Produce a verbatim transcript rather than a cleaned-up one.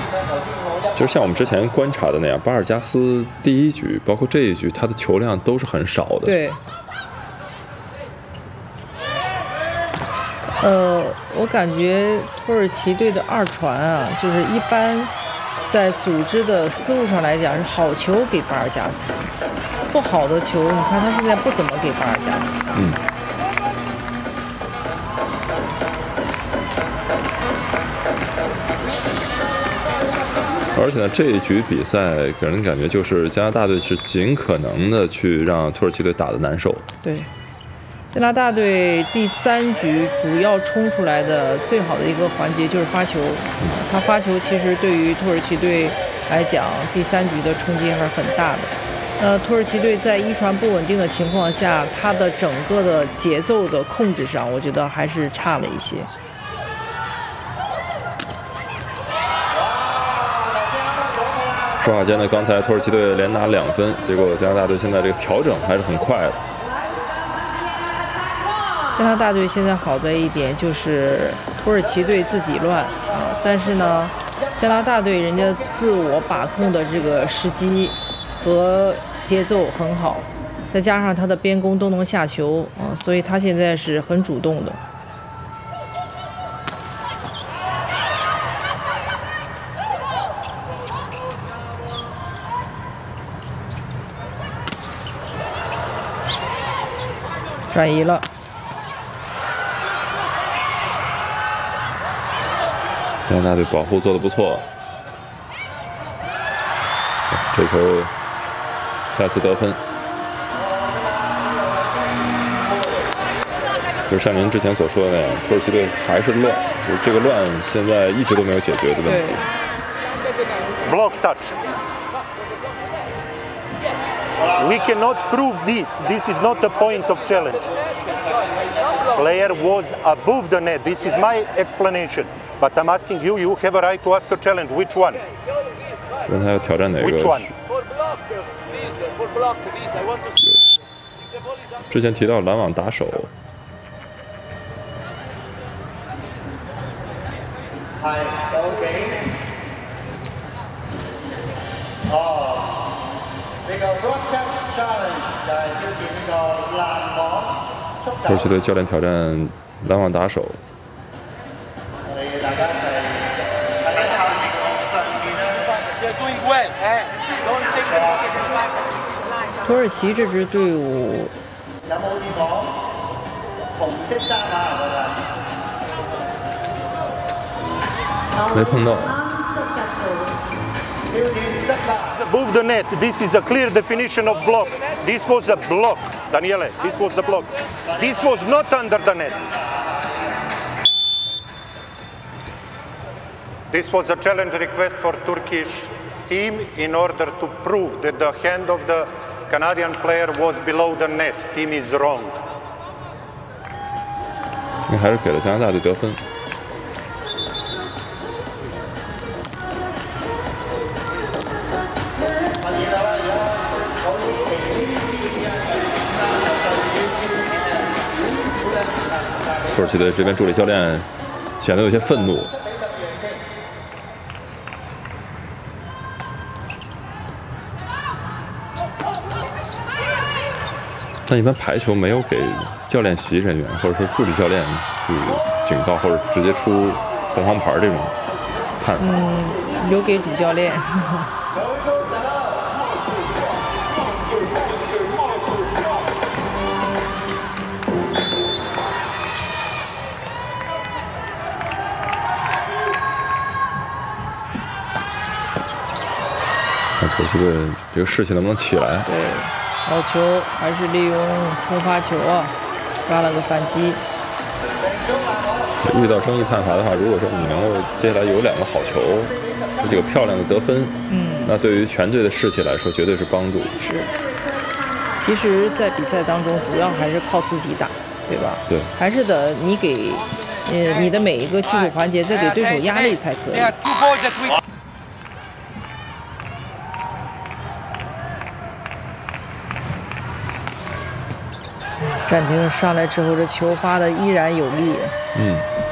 就是像我们之前观察的那样，巴尔加斯第一局包括这一局，他的球量都是很少的。 对。呃，我感觉土耳其队的二传啊，就是一般在组织的思路上来讲是好球给巴尔加斯，不好的球，你看他现在不怎么给巴尔加斯。 嗯。而且呢，这一局比赛给人感觉就是加拿大队是尽可能的去让土耳其队打得难受。 对。加拿大队第三局主要冲出来的最好的一个环节就是发球，嗯、他发球其实对于土耳其队来讲，第三局的冲击还是很大的。呃，土耳其队在一传不稳定的情况下，他的整个的节奏的控制上，我觉得还是差了一些。 说话间呢，刚才土耳其队连拿两分，结果加拿大队现在这个调整还是很快的。 加拿大队现在好在一点就是土耳其队自己乱啊，但是呢，加拿大队人家自我把控的这个时机和节奏很好，再加上他的边攻都能下球啊，所以他现在是很主动的。转移了。 加拿大队保护做得不错，这球再次得分。就是像您之前所说的那样，土耳其队还是乱，就是这个乱现在一直都没有解决的问题。 Block touch. We cannot prove this. This is not the point of challenge. Player was above the net. This is my explanation. But I'm asking you, you have a right to ask a challenge. Which one? 问他要挑战哪个？ Which one? 之前提到拦网打手。 哦，呢個 broadcast challenge 就係挑戰呢個攔網速手。 土耳其隊教練挑戰攔網打手。 我哋大家一齊睇下上面咧。 土耳其這支隊伍有冇見過紅色衫啊？ 沒碰到。 Above the net, this is a clear definition of block. This was a block, Daniele. This was a block. This was not under the net. This was a challenge request for Turkish team in order to prove that the hand of the Canadian player was below the net. Team is wrong. 那还是给了加拿大队得分。 土耳其队这边助理教练显得有些愤怒。但一般排球没有给教练席人员或者说助理教练去警告或者直接出红黄牌这种判罚。 嗯，留给主教练。 看土耳其队这个士气能不能起来？ 对，好球，还是利用冲发球啊，抓了个反击。 遇到争议判罚的话，如果说你能够接下来有两个好球，有几个漂亮的得分， 嗯， 那对于全队的士气来说绝对是帮助。 是，其实，在比赛当中，主要还是靠自己打，对吧？ 对， 还是得你给，呃，你的每一个技术环节再给对手压力才可以。暂停上来之后，这球发的依然有力。 嗯。